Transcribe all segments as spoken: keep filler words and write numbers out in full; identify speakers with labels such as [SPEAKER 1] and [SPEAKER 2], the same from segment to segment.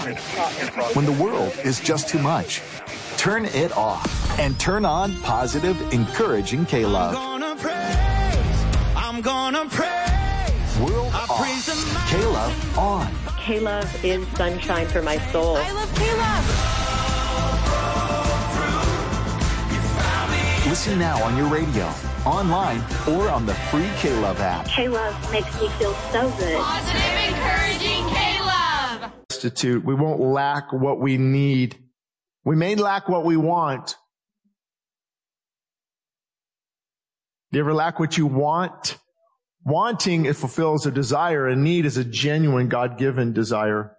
[SPEAKER 1] When the world is just too much, turn it off and turn on positive, encouraging K-Love.
[SPEAKER 2] I'm gonna praise, I'm gonna praise.
[SPEAKER 1] World off, K-Love on.
[SPEAKER 3] K-Love is sunshine for my soul.
[SPEAKER 4] I love K-Love.
[SPEAKER 1] Listen now on your radio, online, or on the free K-Love app.
[SPEAKER 3] K-Love makes me feel so good.
[SPEAKER 4] Positive, encouraging K-Love.
[SPEAKER 5] Institute. We won't lack what we need. We may lack what we want. Do you ever lack what you want? Wanting, it fulfills a desire, and need is a genuine God-given desire.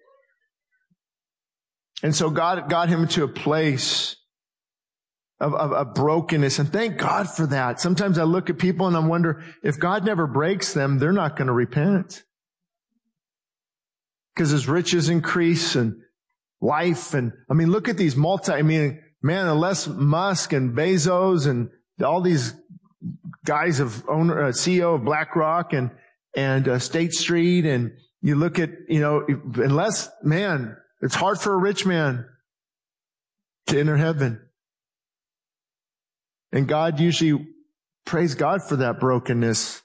[SPEAKER 5] And so God got him to a place of, of, of brokenness, and thank God for that. Sometimes I look at people and I wonder, if God never breaks them, they're not going to repent. Because as riches increase and life, and I mean, look at these multi, I mean, man, unless Musk and Bezos and all these guys of owner, uh, C E O of BlackRock and, and, uh, State Street, and you look at, you know, unless, man, it's hard for a rich man to enter heaven. And God usually, praise God for that brokenness.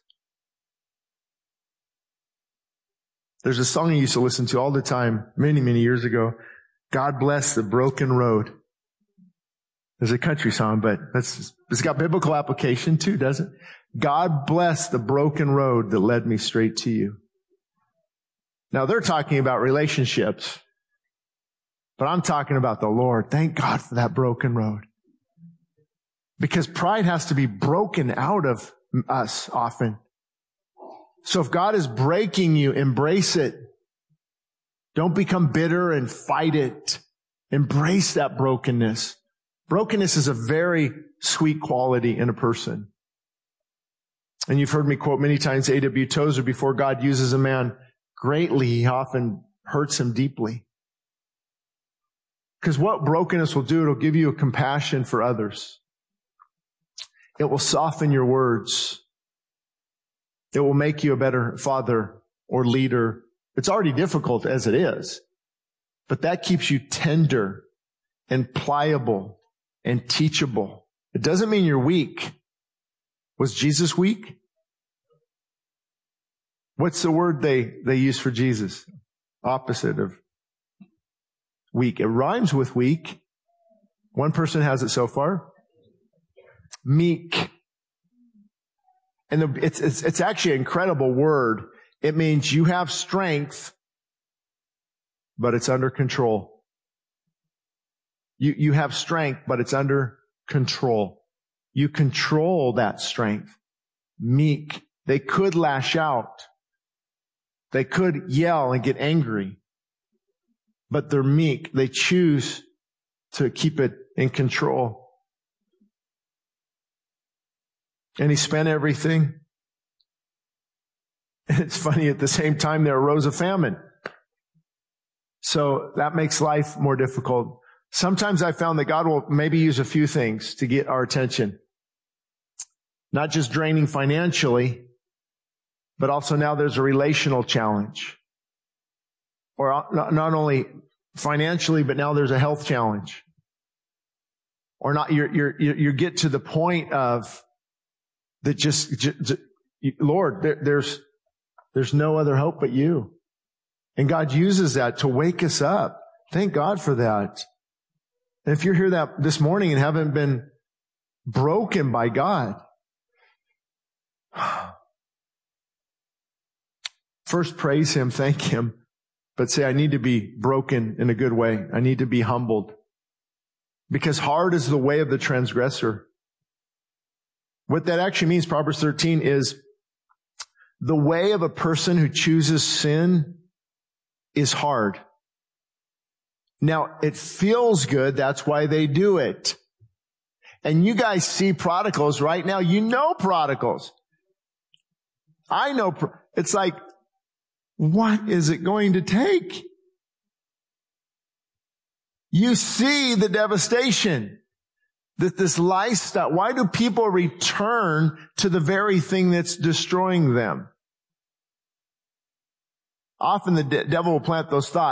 [SPEAKER 5] There's a song I used to listen to all the time, many, many years ago. God bless the broken road. There's a country song, but that's, it's got biblical application too, doesn't it? God bless the broken road that led me straight to you. Now they're talking about relationships, but I'm talking about the Lord. Thank God for that broken road. Because pride has to be broken out of us often. So if God is breaking you, embrace it. Don't become bitter and fight it. Embrace that brokenness. Brokenness is a very sweet quality in a person. And you've heard me quote many times A W Tozer, before God uses a man greatly, he often hurts him deeply. Because what brokenness will do, it'll give you a compassion for others. It will soften your words. It will make you a better father or leader. It's already difficult as it is, but that keeps you tender and pliable and teachable. It doesn't mean you're weak. Was Jesus weak? What's the word they, they use for Jesus? Opposite of weak. It rhymes with weak. One person has it so far. Meek. And the, it's, it's, it's actually an incredible word. It means you have strength, but it's under control. You, you have strength, but it's under control. You control that strength. Meek. They could lash out. They could yell and get angry, but they're meek. They choose to keep it in control. And he spent everything. And it's funny, at the same time there arose a famine. So that makes life more difficult. Sometimes I found that God will maybe use a few things to get our attention. Not just draining financially, but also now there's a relational challenge. Or not only financially, but now there's a health challenge. Or not, you're, you're, you get to the point of that just, just Lord, there, there's, there's no other hope but you. And God uses that to wake us up. Thank God for that. And if you're here that this morning and haven't been broken by God, first praise Him, thank Him, but say, I need to be broken in a good way. I need to be humbled. Because hard is the way of the transgressor. What that actually means, Proverbs thirteen, is the way of a person who chooses sin is hard. Now, it feels good. That's why they do it. And you guys see prodigals right now. You know prodigals. I know. Pro- it's like, what is it going to take? You see the devastation. That this lifestyle, why do people return to the very thing that's destroying them? Often the de- devil will plant those thoughts.